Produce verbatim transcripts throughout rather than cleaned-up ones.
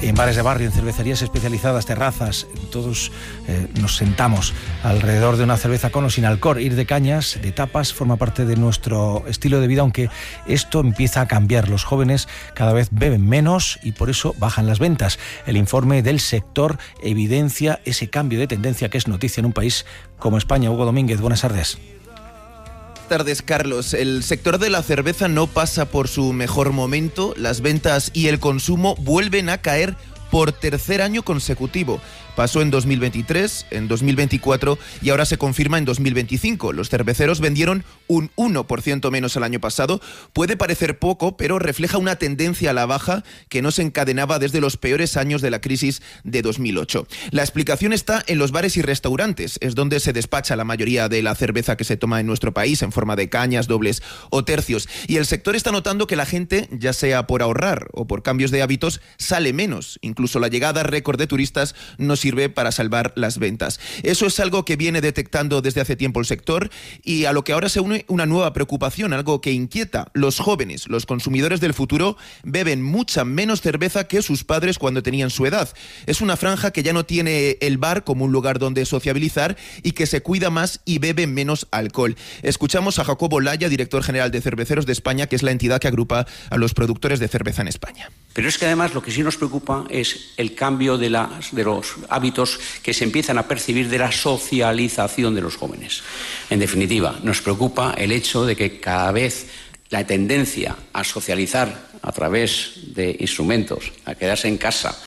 en bares de barrio, en cervecerías especializadas, terrazas, todos eh, nos sentamos alrededor de una cerveza con o sin alcohol. Ir de cañas, de tapas, forma parte de nuestro estilo de vida, aunque esto empieza a cambiar. Los jóvenes cada vez beben menos y por eso bajan las ventas. El informe del sector evidencia ese cambio de tendencia que es noticia en un país como España. Hugo Domínguez, buenas tardes. Buenas tardes, Carlos. El sector de la cerveza no pasa por su mejor momento. Las ventas y el consumo vuelven a caer por tercer año consecutivo. Pasó en dos mil veintitrés, en dos mil veinticuatro y ahora se confirma en dos mil veinticinco. Los cerveceros vendieron un uno por ciento menos el año pasado. Puede parecer poco, pero refleja una tendencia a la baja que no se encadenaba desde los peores años de la crisis de dos mil ocho. La explicación está en los bares y restaurantes. Es donde se despacha la mayoría de la cerveza que se toma en nuestro país, en forma de cañas, dobles o tercios. Y el sector está notando que la gente, ya sea por ahorrar o por cambios de hábitos, sale menos. Incluso la llegada récord de turistas nos sirve para salvar las ventas. Eso es algo que viene detectando desde hace tiempo el sector y a lo que ahora se une una nueva preocupación, algo que inquieta. Los jóvenes, los consumidores del futuro, beben mucha menos cerveza que sus padres cuando tenían su edad. Es una franja que ya no tiene el bar como un lugar donde sociabilizar y que se cuida más y bebe menos alcohol. Escuchamos a Jacobo Laya, director general de Cerveceros de España, que es la entidad que agrupa a los productores de cerveza en España. Pero es que además lo que sí nos preocupa es el cambio de, las, de los hábitos que se empiezan a percibir de la socialización de los jóvenes. En definitiva, nos preocupa el hecho de que cada vez la tendencia a socializar a través de instrumentos, a quedarse en casa.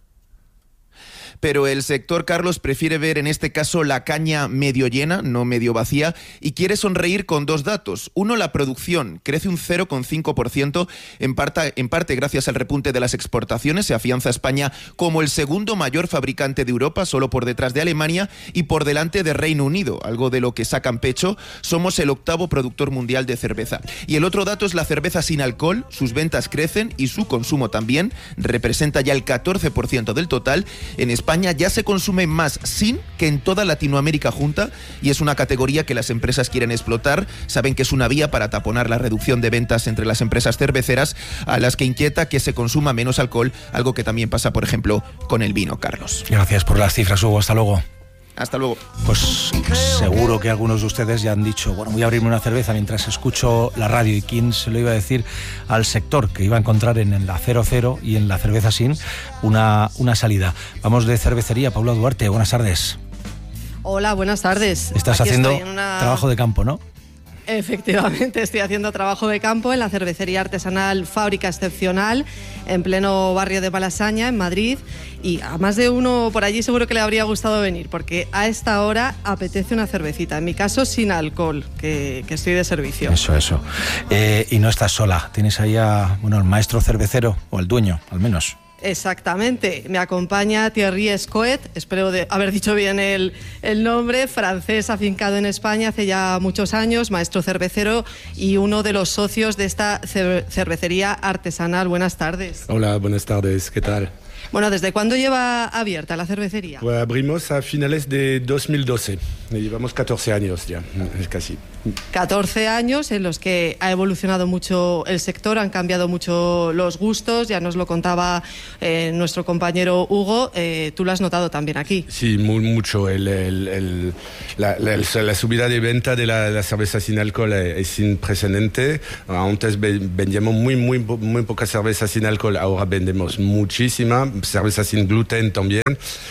Pero el sector, Carlos, prefiere ver en este caso la caña medio llena, no medio vacía, y quiere sonreír con dos datos. Uno, la producción crece un cero coma cinco por ciento, en parte, en parte gracias al repunte de las exportaciones. Se afianza España como el segundo mayor fabricante de Europa, solo por detrás de Alemania y por delante de Reino Unido, algo de lo que sacan pecho. Somos el octavo productor mundial de cerveza. Y el otro dato es la cerveza sin alcohol. Sus ventas crecen y su consumo también. Representa ya el catorce por ciento del total. En España España ya se consume más sin que en toda Latinoamérica junta y es una categoría que las empresas quieren explotar. Saben que es una vía para taponar la reducción de ventas entre las empresas cerveceras, a las que inquieta que se consuma menos alcohol, algo que también pasa, por ejemplo, con el vino, Carlos. Gracias por las cifras, Hugo. Hasta luego. Hasta luego. Pues seguro que algunos de ustedes ya han dicho, bueno, voy a abrirme una cerveza mientras escucho la radio. ¿Y quién se lo iba a decir al sector que iba a encontrar en la cero cero y en la cerveza sin una, una salida? Vamos de cervecería. Paula Duarte, buenas tardes. Hola, buenas tardes. Estás Aquí haciendo una... trabajo de campo, ¿no? Efectivamente, estoy haciendo trabajo de campo en la cervecería artesanal Fábrica Excepcional, en pleno barrio de Malasaña, en Madrid. Y a más de uno por allí seguro que le habría gustado venir, porque a esta hora apetece una cervecita. En mi caso, sin alcohol, que, que estoy de servicio. Eso, eso. Eh, y no estás sola. Tienes ahí a, bueno, al maestro cervecero, o al dueño, al menos. Exactamente, me acompaña Thierry Escoet, espero de haber dicho bien el, el nombre, francés afincado en España hace ya muchos años, maestro cervecero y uno de los socios de esta cervecería artesanal. Buenas tardes. Hola, buenas tardes, ¿qué tal? Bueno, ¿desde cuándo lleva abierta la cervecería? Pues abrimos a finales de dos mil doce, llevamos catorce años ya, casi. catorce años en los que ha evolucionado mucho el sector, han cambiado mucho los gustos, ya nos lo contaba eh, nuestro compañero Hugo, eh, tú lo has notado también aquí. Sí, muy, mucho, el, el, el, la, la, la subida de venta de la, la cerveza sin alcohol es sin precedente. Antes vendíamos muy, muy, muy poca cerveza sin alcohol, ahora vendemos muchísima, cerveza sin gluten también.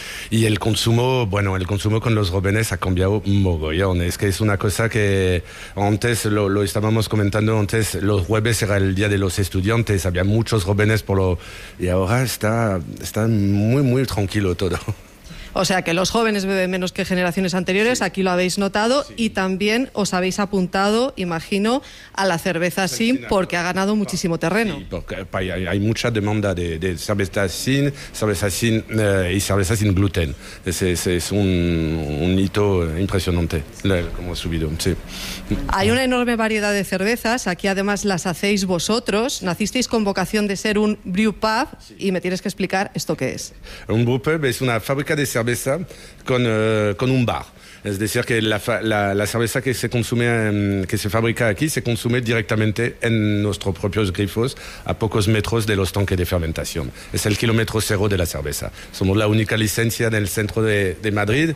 Y el consumo, bueno, el consumo con los jóvenes ha cambiado mogollón. Es que es una cosa que antes, lo, lo estábamos comentando antes, los jueves era el día de los estudiantes, había muchos jóvenes por lo, y ahora está, está muy, muy tranquilo todo. O sea que los jóvenes beben menos que generaciones anteriores, sí. Aquí lo habéis notado, sí. Y también os habéis apuntado, imagino, a la cerveza sin, porque ha ganado muchísimo terreno. Sí, porque hay, hay mucha demanda de, de cerveza sin, cerveza sin eh, y cerveza sin gluten. Es, es, es un, un hito impresionante, como ha subido, sí. Hay una enorme variedad de cervezas, aquí además las hacéis vosotros, nacisteis con vocación de ser un brew pub, sí. Y me tienes que explicar esto qué es. Un brew pub es una fábrica de cerveza con, uh, con un bar. Es decir, que la, la, la cerveza que se consume, que se fabrica aquí, se consume directamente en nuestros propios grifos, a pocos metros de los tanques de fermentación. Es el kilómetro cero de la cerveza. Somos la única licencia en el centro de, de Madrid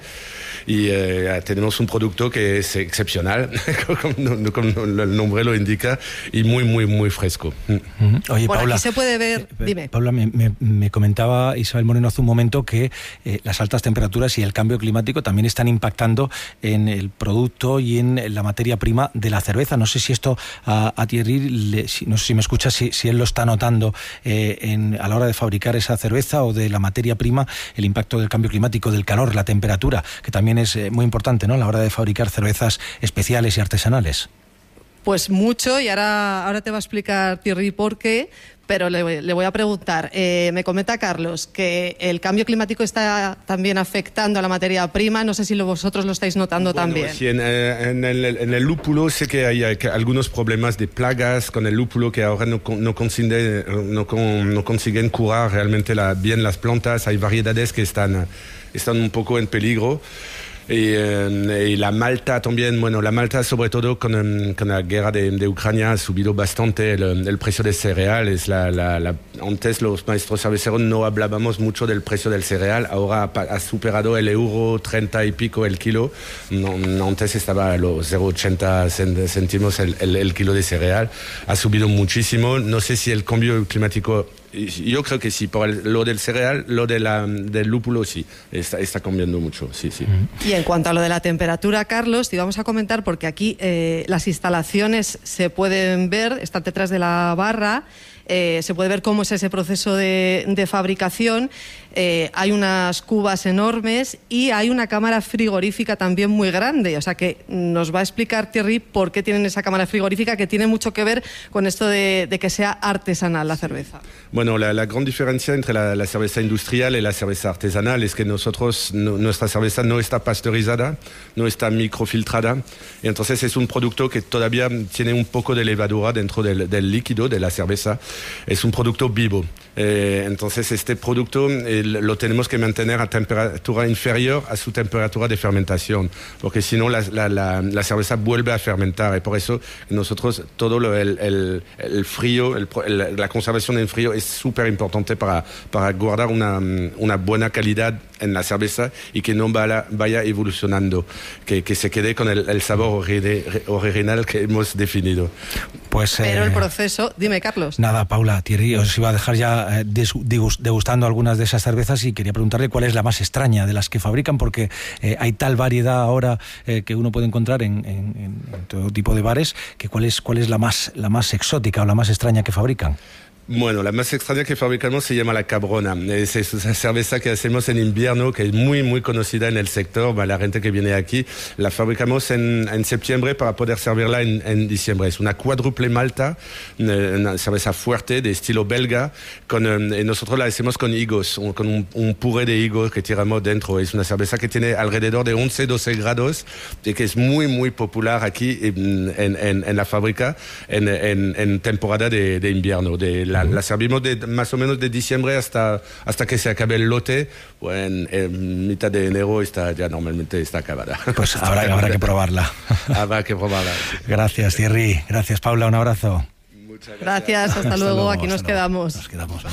y eh, tenemos un producto que es excepcional, como, como el nombre lo indica, y muy, muy, muy fresco. Oye, Por Paula, aquí se puede ver... Eh, Dime. Paula, me, me, me comentaba Isabel Moreno hace un momento que eh, las altas temperaturas y el cambio climático también están impactando en el producto y en la materia prima de la cerveza. No sé si esto a, a Thierry, le, si, no sé si me escucha, si, si él lo está notando eh, en, a la hora de fabricar esa cerveza o de la materia prima, el impacto del cambio climático, del calor, la temperatura, que también es eh, muy importante, ¿no?, a la hora de fabricar cervezas especiales y artesanales. Pues mucho, y ahora, ahora te va a explicar Thierry por qué, pero le, le voy a preguntar. Eh, me comenta Carlos que el cambio climático está también afectando a la materia prima. No sé si lo, vosotros lo estáis notando bueno, también. Sí, en, en, el, en el lúpulo sé que hay, hay algunos problemas de plagas con el lúpulo que ahora no, no, consiguen, no, no consiguen curar realmente la, bien las plantas. Hay variedades que están, están un poco en peligro. Y, eh, y la malta también, bueno, la malta sobre todo con, con la guerra de, de Ucrania ha subido bastante el, el precio del cereal. Es la, la, la, antes los maestros cerveceros no hablábamos mucho del precio del cereal, ahora ha, ha superado el euro treinta y pico el kilo. No, antes estaba a los cero coma ochenta céntimos el, el, el kilo de cereal. Ha subido muchísimo. No sé si el cambio climático... Yo creo que sí, por el, lo del cereal, lo de la, del lúpulo sí, está, está cambiando mucho, sí, sí. Y en cuanto a lo de la temperatura, Carlos, te vamos a comentar porque aquí eh, las instalaciones se pueden ver, están detrás de la barra, eh, se puede ver cómo es ese proceso de, de fabricación. Eh, hay unas cubas enormes y hay una cámara frigorífica también muy grande. O sea que nos va a explicar Thierry por qué tienen esa cámara frigorífica, que tiene mucho que ver con esto de, de que sea artesanal la cerveza. Bueno, la, la gran diferencia entre la, la cerveza industrial y la cerveza artesanal es que nosotros, no, nuestra cerveza no está pasteurizada, no está microfiltrada, y entonces es un producto que todavía tiene un poco de levadura dentro del, del líquido de la cerveza. Es un producto vivo. Eh, entonces este producto eh, lo tenemos que mantener a temperatura inferior a su temperatura de fermentación, porque si no la, la, la, la cerveza vuelve a fermentar, y por eso nosotros todo lo, el, el, el frío, el, el, la conservación en frío es súper importante para, para guardar una, una buena calidad en la cerveza y que no vaya, vaya evolucionando, que, que se quede con el, el sabor original que hemos definido. Pues, Pero eh, el proceso... Dime, Carlos. Nada, Paula, Thierry, os iba a dejar ya eh, degustando algunas de esas cervezas y quería preguntarle cuál es la más extraña de las que fabrican, porque eh, hay tal variedad ahora eh, que uno puede encontrar en, en, en todo tipo de bares, que cuál es, cuál es la más, la más exótica o la más extraña que fabrican. Bueno, la más extraña que fabricamos se llama la Cabrona. Es, es una cerveza que hacemos en invierno, que es muy, muy conocida en el sector. La gente que viene aquí la fabricamos en, en septiembre para poder servirla en, en diciembre. Es una cuádruple malta, una cerveza fuerte de estilo belga. Con, y nosotros la hacemos con higos, con un, un puré de higos que tiramos dentro. Es una cerveza que tiene alrededor de once a doce grados y que es muy, muy popular aquí en, en, en la fábrica en, en, en temporada de, de invierno. De la, La servimos de, más o menos de diciembre hasta, hasta que se acabe el lote. O en, en mitad de enero está, ya normalmente está acabada. Pues está habrá, acabada. habrá que probarla. Habrá que probarla. Gracias, Thierry. Gracias, Paula. Un abrazo. Muchas gracias. gracias hasta, hasta luego. luego. Aquí nos quedamos. Nos quedamos.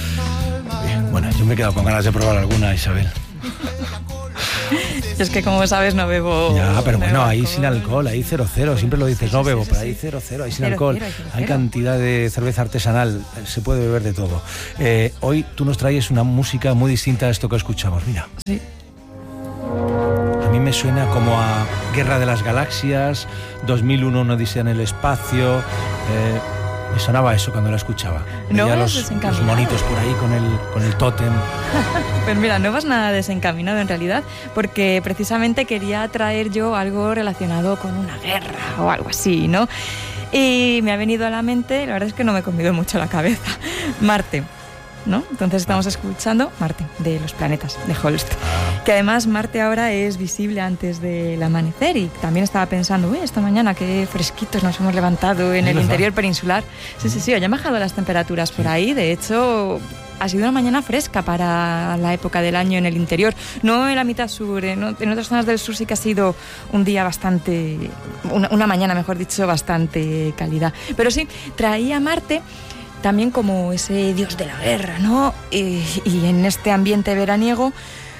Bien, bueno, yo me he quedado con ganas de probar alguna, Isabel. Es que como sabes no bebo. Ya, pero bueno, ahí sin alcohol, ahí cero cero, siempre lo dices, no bebo, pero ahí cero cero, ahí sin alcohol. Hay cantidad de cerveza artesanal, se puede beber de todo. Eh, hoy tú nos traes una música muy distinta a esto que escuchamos, mira. Sí. A mí me suena como a Guerra de las Galaxias, dos mil uno, una odisea en el espacio. Eh, Me sonaba eso cuando la escuchaba. No Veía vas los, los monitos por ahí con el, con el tótem. Pues mira, no vas nada desencaminado en realidad, porque precisamente quería traer yo algo relacionado con una guerra o algo así, ¿no? Y me ha venido a la mente, la verdad es que no me he comido mucho la cabeza, Marte, ¿no? Entonces estamos escuchando Marte, de los planetas, de Holst. Que además Marte ahora es visible antes del amanecer, y también estaba pensando, uy, esta mañana qué fresquitos nos hemos levantado en el interior peninsular. Sí, sí, sí, hoy han bajado las temperaturas por ahí, de hecho ha sido una mañana fresca para la época del año en el interior, no en la mitad sur, en, en otras zonas del sur sí que ha sido un día bastante, una, una mañana mejor dicho, bastante cálida. Pero sí, traía Marte también como ese dios de la guerra, ¿no? Y, y en este ambiente veraniego,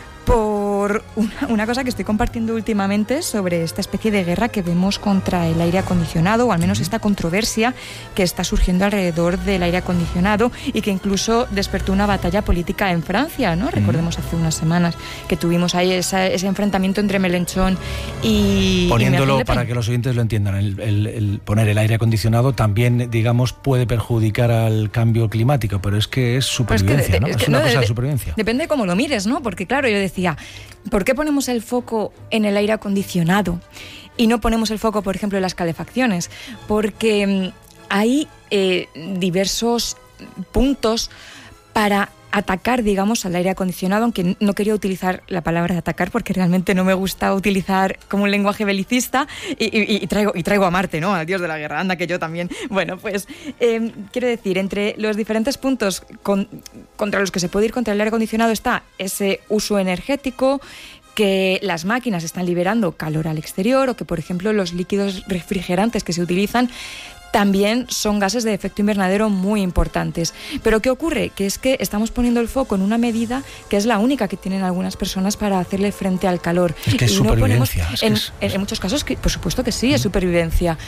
por una, una cosa que estoy compartiendo últimamente sobre esta especie de guerra que vemos contra el aire acondicionado, o al menos esta controversia que está surgiendo alrededor del aire acondicionado y que incluso despertó una batalla política en Francia, ¿no? Recordemos hace unas semanas que tuvimos ahí esa, ese enfrentamiento entre Mélenchon y... Poniéndolo y para que los oyentes lo entiendan, el, el, el poner el aire acondicionado también, digamos, puede perjudicar al cambio climático, pero es que es supervivencia, es que, ¿no? Es, que, es una no, cosa de, de supervivencia. Depende de cómo lo mires, ¿no? Porque claro, yo decía, ¿por qué ponemos el foco en el aire acondicionado y no ponemos el foco, por ejemplo, en las calefacciones? Porque hay eh, diversos puntos para atacar, digamos, al aire acondicionado, aunque no quería utilizar la palabra atacar porque realmente no me gusta utilizar como un lenguaje belicista y, y, y, traigo, y traigo a Marte, ¿no? Al dios de la guerra, anda que yo también. Bueno, pues eh, quiero decir, entre los diferentes puntos con, contra los que se puede ir contra el aire acondicionado está ese uso energético, que las máquinas están liberando calor al exterior o que, por ejemplo, los líquidos refrigerantes que se utilizan también son gases de efecto invernadero muy importantes. Pero ¿qué ocurre? Que es que estamos poniendo el foco en una medida que es la única que tienen algunas personas para hacerle frente al calor. Es que es y supervivencia. No es que en, es, en, en muchos casos, que, por supuesto que sí, es supervivencia.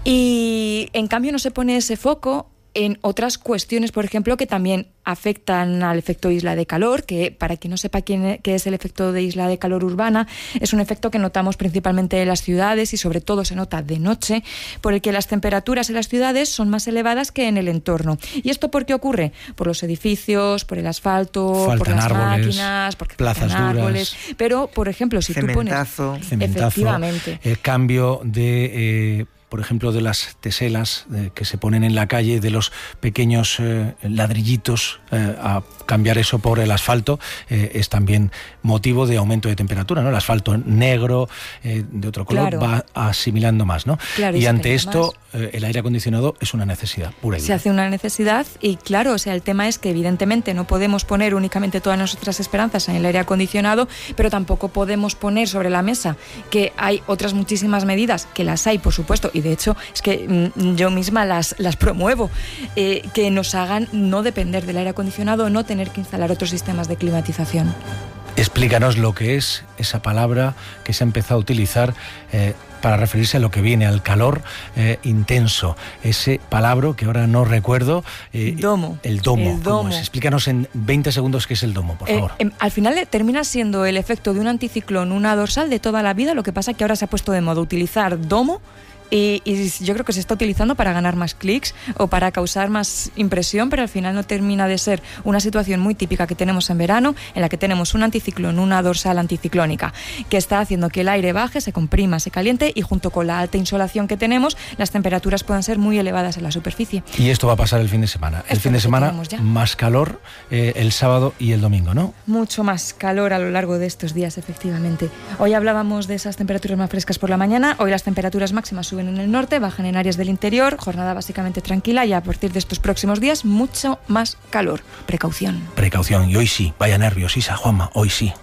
Y en cambio no se pone ese foco en otras cuestiones, por ejemplo, que también afectan al efecto isla de calor, que para quien no sepa quién, qué es el efecto de isla de calor urbana, es un efecto que notamos principalmente en las ciudades y sobre todo se nota de noche, por el que las temperaturas en las ciudades son más elevadas que en el entorno. ¿Y esto por qué ocurre? Por los edificios, por el asfalto, faltan por las árboles, máquinas, porque plazas faltan duras. árboles. Pero, por ejemplo, si Cementazo. tú pones... Cementazo, efectivamente. el cambio de... Eh, por ejemplo, de las teselas eh, que se ponen en la calle, de los pequeños eh, ladrillitos, eh, a cambiar eso por el asfalto, eh, es también motivo de aumento de temperatura, ¿no? El asfalto negro, eh, de otro color, claro. va asimilando más, ¿no? Claro, y y ante esto, más. Eh, el aire acondicionado es una necesidad pura y Se dura. hace una necesidad y claro, o sea, el tema es que evidentemente no podemos poner únicamente todas nuestras esperanzas en el aire acondicionado, pero tampoco podemos poner sobre la mesa que hay otras muchísimas medidas, que las hay, por supuesto, y de hecho es que mm, yo misma las, las promuevo, eh, que nos hagan no depender del aire acondicionado, no tener que instalar otros sistemas de climatización. Explícanos lo que es esa palabra que se ha empezado a utilizar eh, para referirse a lo que viene, al calor eh, intenso. Ese palabra que ahora no recuerdo. Eh, domo. El domo. El domo. Es? Explícanos en veinte segundos qué es el domo, por Eh, favor. eh, al final eh, termina siendo el efecto de un anticiclón, una dorsal de toda la vida, lo que pasa que ahora se ha puesto de moda utilizar domo. Y, y yo creo que se está utilizando para ganar más clics o para causar más impresión, pero al final no termina de ser una situación muy típica que tenemos en verano, en la que tenemos un anticiclón, una dorsal anticiclónica, que está haciendo que el aire baje, se comprima, se caliente y junto con la alta insolación que tenemos, las temperaturas puedan ser muy elevadas en la superficie. Y esto va a pasar el fin de semana. El Esto fin de lo semana tenemos ya. más calor eh, el sábado y el domingo, ¿no? Mucho más calor a lo largo de estos días, efectivamente. Hoy hablábamos de esas temperaturas más frescas por la mañana, hoy las temperaturas máximas suben en el norte, bajan en áreas del interior, jornada básicamente tranquila y a partir de estos próximos días mucho más calor. Precaución. Precaución. Y hoy sí, vaya nervios, Isa, Juanma, hoy sí.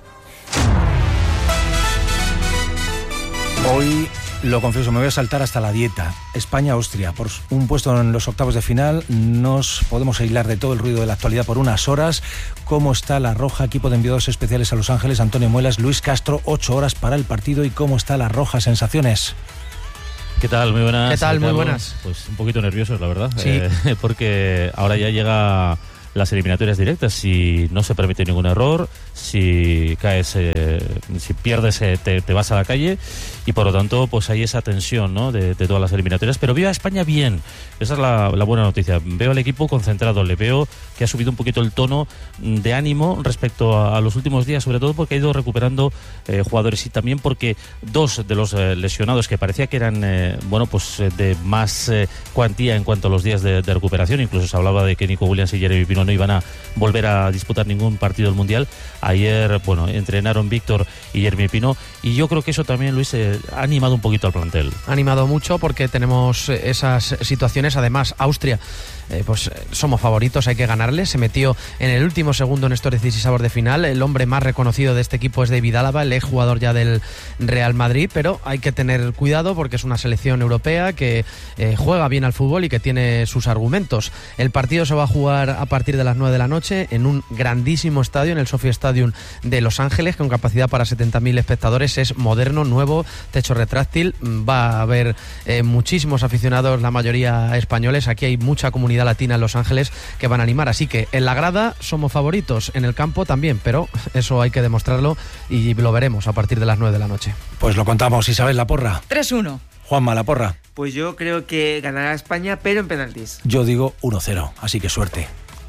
Hoy, lo confieso, me voy a saltar hasta la dieta. España-Austria, por un puesto en los octavos de final. Nos podemos aislar de todo el ruido de la actualidad por unas horas. ¿Cómo está la Roja? Equipo de enviados especiales a Los Ángeles, Antonio Muelas, Luis Castro, ocho horas para el partido. ¿Y cómo está la Roja? Sensaciones. ¿Qué tal? Muy buenas. ¿Qué tal? Muy Carlos. buenas. Pues un poquito nerviosos, la verdad. Sí. Eh, porque ahora ya llega las eliminatorias directas. Si no se permite ningún error, si caes, eh, si pierdes, eh, te, te vas a la calle. Y por lo tanto, pues hay esa tensión, ¿no? de, de todas las eliminatorias. Pero veo a España bien. Esa es la, la buena noticia. Veo al equipo concentrado. Le veo que ha subido un poquito el tono de ánimo respecto a, a los últimos días, sobre todo porque ha ido recuperando eh, jugadores y también porque dos de los eh, lesionados que parecía que eran eh, bueno pues eh, de más eh, cuantía en cuanto a los días de, de recuperación, incluso se hablaba de que Nico Williams y Jeremy Pino no iban a volver a disputar ningún partido del Mundial. Ayer, bueno, entrenaron Víctor y Jeremy Pino y yo creo que eso también, Luis, eh, ha animado un poquito al plantel. Ha animado mucho porque tenemos esas situaciones. Además, Austria eh, pues somos favoritos, hay que ganarles. Se metió en el último segundo en estos decisivos de final. El hombre más reconocido de este equipo es David Álava, el exjugador ya del Real Madrid, pero hay que tener cuidado porque es una selección europea que eh, juega bien al fútbol y que tiene sus argumentos. El partido se va a jugar a partir de las nueve de la noche en un grandísimo estadio, en el Sophie Stadium de Los Ángeles, con capacidad para setenta mil espectadores. Es moderno, nuevo, techo retráctil. Va a haber eh, muchísimos aficionados, la mayoría españoles. Aquí hay mucha comunidad latina en Los Ángeles que van a animar, así que en la grada somos favoritos, en el campo también, pero eso hay que demostrarlo y lo veremos a partir de las nueve de la noche. Pues lo contamos. Isabel, la porra. tres uno. Juanma, la porra. Pues yo creo que ganará España, pero en penaltis. Yo digo uno cero, así que suerte.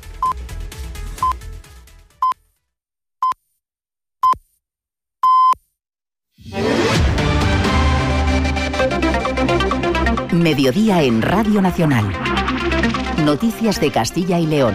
Mediodía en Radio Nacional. Noticias de Castilla y León.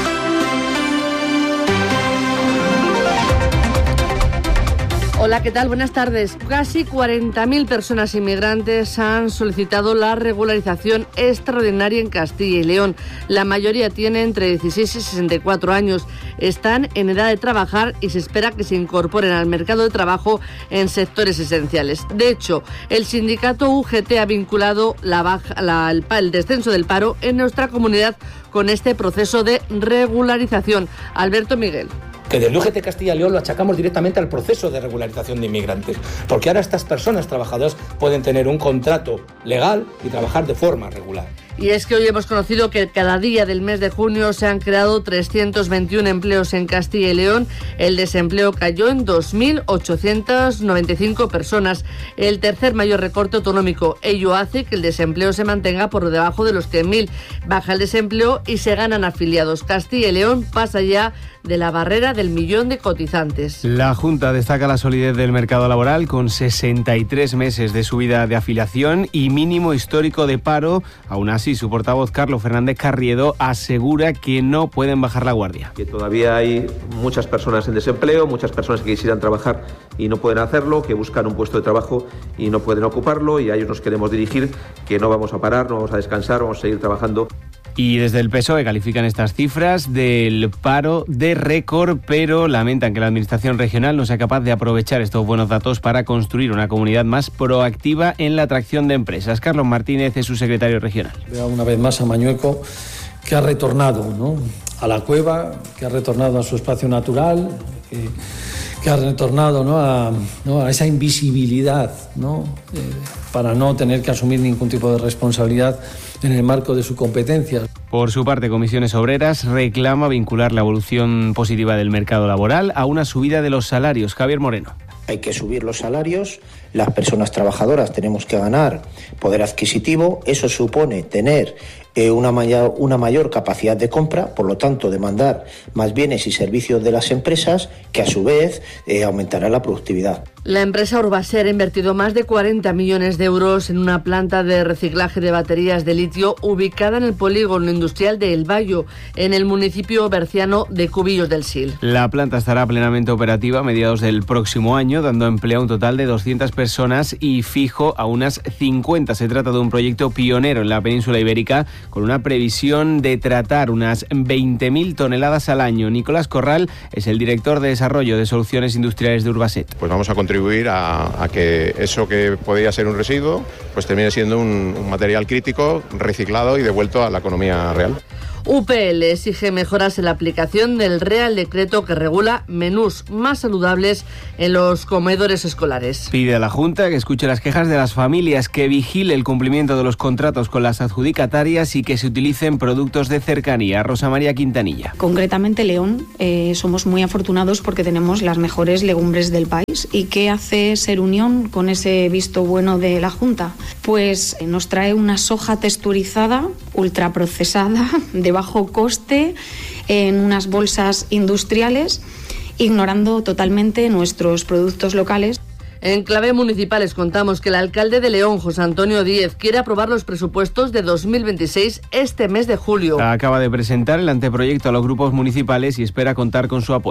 Hola, ¿qué tal? Buenas tardes. Casi cuarenta mil personas inmigrantes han solicitado la regularización extraordinaria en Castilla y León. La mayoría tiene entre dieciséis y sesenta y cuatro años. Están en edad de trabajar y se espera que se incorporen al mercado de trabajo en sectores esenciales. De hecho, el sindicato U G T ha vinculado la baja, la, el, el descenso del paro en nuestra comunidad con este proceso de regularización. Alberto Miguel. Que del U G T Castilla y León lo achacamos directamente al proceso de regularización de inmigrantes, porque ahora estas personas trabajadoras pueden tener un contrato legal y trabajar de forma regular. Y es que hoy hemos conocido que cada día del mes de junio se han creado trescientos veintiuno empleos en Castilla y León. El desempleo cayó en dos mil ochocientas noventa y cinco personas, el tercer mayor recorte autonómico. Ello hace que el desempleo se mantenga por debajo de los cien mil. Baja el desempleo y se ganan afiliados. Castilla y León pasa ya de la barrera del millón de cotizantes. La Junta destaca la solidez del mercado laboral con sesenta y tres meses de subida de afiliación y mínimo histórico de paro. Aún así, su portavoz Carlos Fernández Carriedo asegura que no pueden bajar la guardia. Que todavía hay muchas personas en desempleo, muchas personas que quisieran trabajar y no pueden hacerlo, que buscan un puesto de trabajo y no pueden ocuparlo, y a ellos nos queremos dirigir, que no vamos a parar, no vamos a descansar, vamos a seguir trabajando. Y desde el P S O E califican estas cifras del paro de récord, pero lamentan que la Administración regional no sea capaz de aprovechar estos buenos datos para construir una comunidad más proactiva en la atracción de empresas. Carlos Martínez es su secretario regional. Veo una vez más a Mañueco, que ha retornado, ¿no?, a la cueva, que ha retornado a su espacio natural, que, que ha retornado, ¿no?, a, ¿no?, a esa invisibilidad, ¿no?, eh, para no tener que asumir ningún tipo de responsabilidad en el marco de su competencia. Por su parte, Comisiones Obreras reclama vincular la evolución positiva del mercado laboral a una subida de los salarios. Javier Moreno. Hay que subir los salarios, las personas trabajadoras tenemos que ganar poder adquisitivo, eso supone tener eh, una, mayor, una mayor capacidad de compra, por lo tanto demandar más bienes y servicios de las empresas, que a su vez eh, aumentará la productividad. La empresa Urbaser ha invertido más de cuarenta millones de euros en una planta de reciclaje de baterías de litio ubicada en el polígono industrial de El Bayo, en el municipio berciano de Cubillos del Sil. La planta estará plenamente operativa a mediados del próximo año, dando empleo a un total de doscientas personas y fijo a unas cincuenta. Se trata de un proyecto pionero en la península ibérica, con una previsión de tratar unas veinte mil toneladas al año. Nicolás Corral es el director de Desarrollo de Soluciones Industriales de Urbaset. Pues vamos a contribuir a, a que eso que podría ser un residuo pues termine siendo un, un material crítico, reciclado y devuelto a la economía real. U P L exige mejoras en la aplicación del Real Decreto que regula menús más saludables en los comedores escolares. Pide a la Junta que escuche las quejas de las familias, que vigile el cumplimiento de los contratos con las adjudicatarias y que se utilicen productos de cercanía. Rosa María Quintanilla. Concretamente, León, eh, somos muy afortunados porque tenemos las mejores legumbres del país. ¿Y qué hace Ser Unión con ese visto bueno de la Junta? Pues eh, nos trae una soja texturizada, ultraprocesada, de bajo coste, en unas bolsas industriales, ignorando totalmente nuestros productos locales. En clave municipal les contamos que el alcalde de León, José Antonio Díez, quiere aprobar los presupuestos de dos mil veintiséis este mes de julio. Acaba de presentar el anteproyecto a los grupos municipales y espera contar con su apoyo.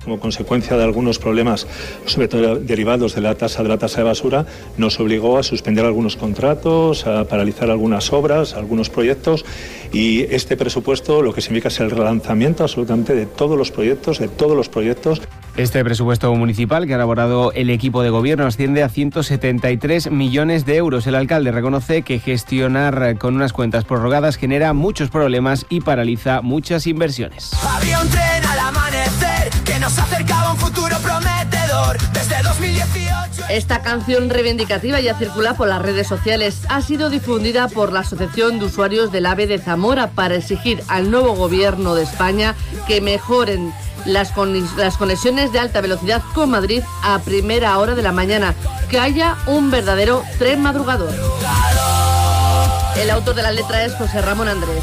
como consecuencia de algunos problemas, sobre todo derivados de la tasa de la tasa de basura, nos obligó a suspender algunos contratos, a paralizar algunas obras, algunos proyectos, y este presupuesto lo que significa es el relanzamiento absolutamente de todos los proyectos, de todos los proyectos. Este presupuesto municipal que ha elaborado el equipo de gobierno asciende a ciento setenta y tres millones de euros. El alcalde reconoce que gestionar con unas cuentas prorrogadas genera muchos problemas y paraliza muchas inversiones. Había un tren al amanecer que nos acercaba a un futuro prometedor desde dos mil dieciocho. Esta canción reivindicativa ya circula por las redes sociales. Ha sido difundida por la Asociación de Usuarios del AVE de Zamora para exigir al nuevo gobierno de España que mejoren las, con, las conexiones de alta velocidad con Madrid a primera hora de la mañana, que haya un verdadero tren madrugador. El autor de la letra es José Ramón Andrés.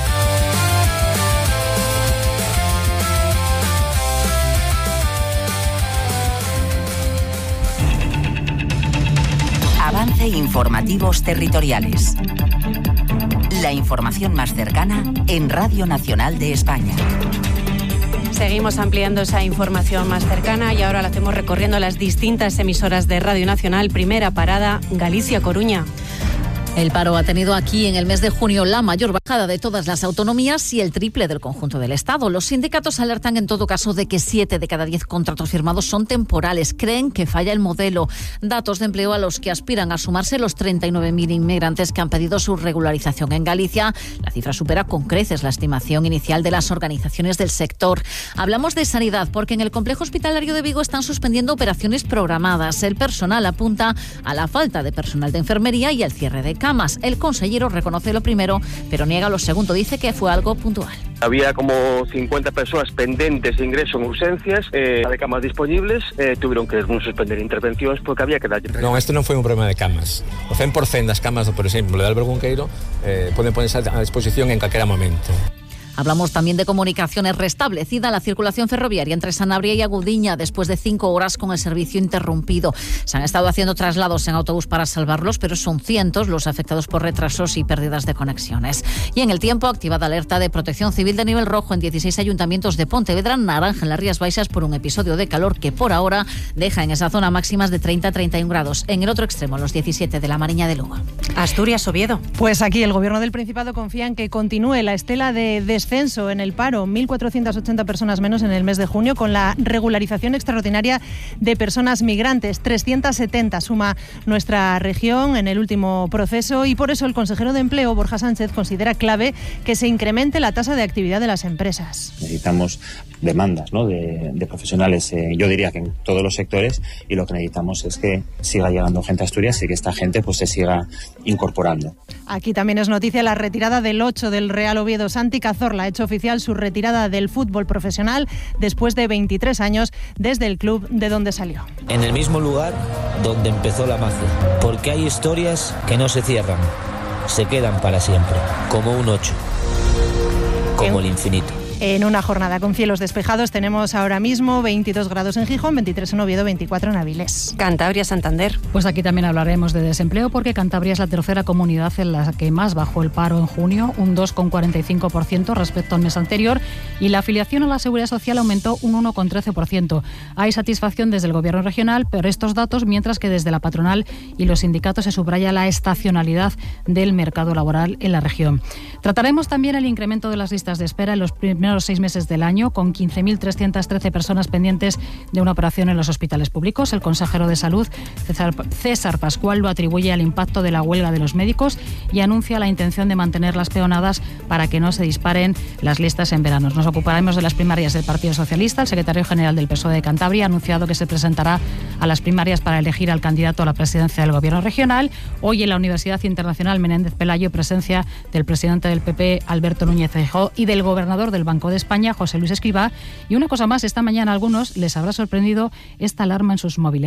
Avance Informativos Territoriales. La información más cercana en Radio Nacional de España. Seguimos ampliando esa información más cercana y ahora la hacemos recorriendo las distintas emisoras de Radio Nacional. Primera parada, Galicia-Coruña. El paro ha tenido aquí en el mes de junio la mayor bajada de todas las autonomías y el triple del conjunto del Estado. Los sindicatos alertan en todo caso de que siete de cada diez contratos firmados son temporales. Creen que falla el modelo. Datos de empleo a los que aspiran a sumarse los treinta y nueve mil inmigrantes que han pedido su regularización en Galicia. La cifra supera con creces la estimación inicial de las organizaciones del sector. Hablamos de sanidad porque en el complejo hospitalario de Vigo están suspendiendo operaciones programadas. El personal apunta a la falta de personal de enfermería y al cierre de camas. El consejero reconoce lo primero, pero niega lo segundo. Dice que fue algo puntual. Había como cincuenta personas pendentes de ingreso en urgencias, eh, de camas disponibles, eh, tuvieron que suspender intervenciones porque había que dar... Non, isto non foi un problema de camas. O cen por cento das camas, por exemplo, de Álvaro Cunqueiro, eh, poden ponerse a disposición en calquera momento. Hablamos también de comunicaciones. Restablecida la circulación ferroviaria entre Sanabria y Agudiña después de cinco horas con el servicio interrumpido. Se han estado haciendo traslados en autobús para salvarlos, pero son cientos los afectados por retrasos y pérdidas de conexiones. Y en el tiempo, activada alerta de protección civil de nivel rojo en dieciséis ayuntamientos de Pontevedra, naranja en las Rías Baixas por un episodio de calor que por ahora deja en esa zona máximas de treinta a treinta y un grados. En el otro extremo, los diecisiete de la Mariña de Lugo. Asturias, Oviedo. Pues aquí el gobierno del Principado confía en que continúe la estela de descenso en el paro, mil cuatrocientas ochenta personas menos en el mes de junio, con la regularización extraordinaria de personas migrantes. trescientas setenta suma nuestra región en el último proceso y por eso el consejero de Empleo, Borja Sánchez, considera clave que se incremente la tasa de actividad de las empresas. Necesitamos demandas, ¿no?, de, de profesionales, eh, yo diría que en todos los sectores, y lo que necesitamos es que siga llegando gente a Asturias y que esta gente pues se siga incorporando. Aquí también es noticia la retirada del ocho del Real Oviedo. Santi Cazorla ha hecho oficial su retirada del fútbol profesional después de veintitrés años desde el club de donde salió. En el mismo lugar donde empezó la magia, porque hay historias que no se cierran, se quedan para siempre, como un ocho, como el infinito. En una jornada con cielos despejados tenemos ahora mismo veintidós grados en Gijón, veintitrés en Oviedo, veinticuatro en Avilés. Cantabria, Santander. Pues aquí también hablaremos de desempleo porque Cantabria es la tercera comunidad en la que más bajó el paro en junio, un dos coma cuarenta y cinco por ciento respecto al mes anterior, y la afiliación a la Seguridad Social aumentó un uno coma trece por ciento. Hay satisfacción desde el gobierno regional por estos datos, mientras que desde la patronal y los sindicatos se subraya la estacionalidad del mercado laboral en la región. Trataremos también el incremento de las listas de espera en los primeros los seis meses del año, con quince mil trescientas trece personas pendientes de una operación en los hospitales públicos. El consejero de Salud, César, César Pascual, lo atribuye al impacto de la huelga de los médicos y anuncia la intención de mantener las peonadas para que no se disparen las listas en verano. Nos ocuparemos de las primarias del Partido Socialista. El secretario general del P S O E de Cantabria ha anunciado que se presentará a las primarias para elegir al candidato a la presidencia del gobierno regional. Hoy en la Universidad Internacional Menéndez Pelayo, presencia del presidente del P P, Alberto Núñez Feijóo, y del gobernador del Banco de España, José Luis Escrivá. Y una cosa más, esta mañana a algunos les habrá sorprendido esta alarma en sus móviles.